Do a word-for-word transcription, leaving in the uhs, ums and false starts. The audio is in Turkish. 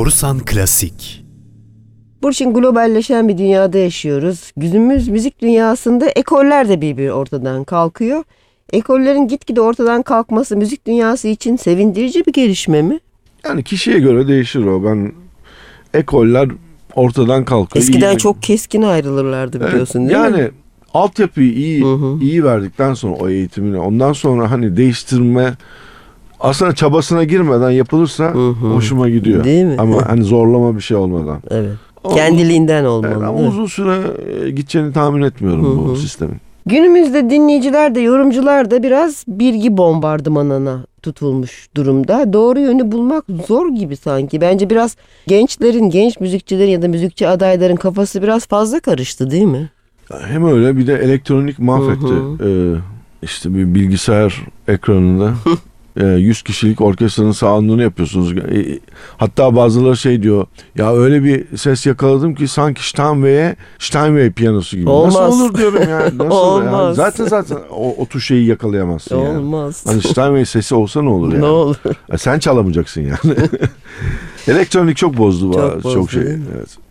Borusan Klasik. Burçin, globalleşen bir dünyada yaşıyoruz. Günümüz müzik dünyasında ekoller de bir bir ortadan kalkıyor. Ekollerin gitgide ortadan kalkması müzik dünyası için sevindirici bir gelişme mi? Yani kişiye göre değişir o. Ben ekoller ortadan kalkıyor. Eskiden İyi- çok keskin ayrılırlardı biliyorsun değil yani, mi? altyapıyı iyi Hı hı. iyi verdikten sonra o eğitimini, ondan sonra hani değiştirme aslında çabasına girmeden yapılırsa Hı hı. hoşuma gidiyor. Değil mi? Ama hani zorlama bir şey olmadan. Evet. Ama- Kendiliğinden Evet, olmalı. ama değil mi? uzun süre e, gideceğini tahmin etmiyorum Hı bu hı. sistemin. Günümüzde dinleyiciler de yorumcular da biraz bilgi bombardımanına tutulmuş durumda. Doğru yönü bulmak zor gibi sanki. Bence biraz gençlerin, genç müzikçilerin ya da müzikçi adayların kafası biraz fazla karıştı değil mi? Hem öyle bir de elektronik mahvetti. Hı Ee, işte bir bilgisayar ekranında e, yüz kişilik orkestranın sound'unu yapıyorsunuz. E, hatta bazıları şey diyor, ya öyle bir ses yakaladım ki sanki Steinway'e Steinway piyanosu gibi. Olmaz. Nasıl olur diyorum ya. Nasıl Olmaz. Ya? Zaten zaten o, o tuşu şeyi yakalayamazsın yani. Olmaz. Hani Steinway sesi olsa ne olur yani? Ne olur. E, sen çalamayacaksın yani. Elektronik çok bozdu. Çok Çok, bozdu, çok şey. değil mi? Evet.